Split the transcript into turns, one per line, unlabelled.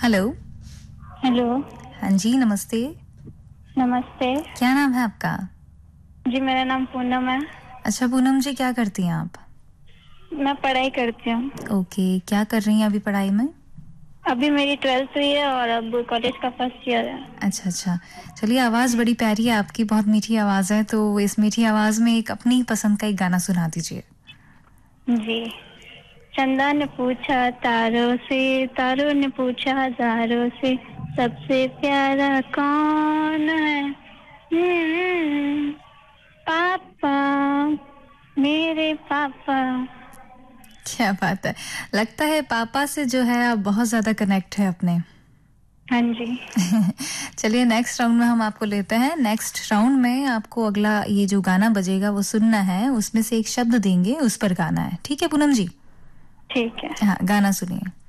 Hello.
Hello.
हाँ जी, नमस्ते।
नमस्ते।
क्या नाम है आपका?
जी, मेरा नाम पूनम है।
अच्छा पूनम जी, क्या करती हैं आप?
मैं पढ़ाई करती हूँ।
ओके, क्या कर रही हैं अभी पढ़ाई में?
अभी मेरी 12th हुई है और अब कॉलेज का फर्स्ट ईयर है।
अच्छा अच्छा। चलिए, आवाज़ बड़ी प्यारी है आपकी, बहुत मीठी आवाज़ है, तो इस मीठी आवाज़ में एक अपनी पसंद का एक गाना सुना दीजिए।
जी। चंदा ने पूछा तारों से, तारों ने पूछा हजारों से, सबसे प्यारा कौन है? पापा, मेरे पापा।
क्या बात है। लगता है पापा से जो है आप बहुत ज़्यादा कनेक्ट है अपने।
हाँ जी।
चलिए, नेक्स्ट राउंड में हम आपको लेते हैं। नेक्स्ट राउंड में आपको अगला ये जो गाना बजेगा वो सुनना है, उसमें से एक शब्द देंगे, उस पर गाना है। ठीक है पूनम जी?
ठीक है।
हाँ, गाना सुनिए।